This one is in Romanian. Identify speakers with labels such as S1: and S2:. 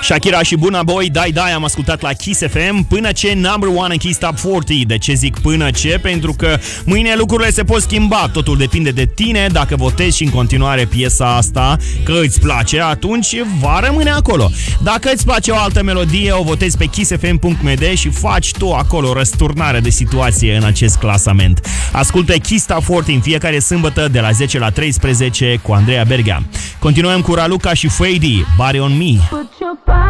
S1: Shakira și Burna Boy, Dai, am ascultat la Kiss FM. Până ce number one în Kiss Top 40. De ce zic până ce? Pentru că mâine lucrurile se pot schimba. Totul depinde de tine. Dacă votezi și în continuare piesa asta că îți place, atunci va rămâne acolo. Dacă îți place o altă melodie, o votezi pe kissfm.md și faci tu acolo răsturnare de situație în acest clasament. Ascultă Kiss Top 40 în fiecare sâmbătă de la 10 la 13 cu Andreea Berghea. Continuăm cu Raluca și Fady, Body on Me.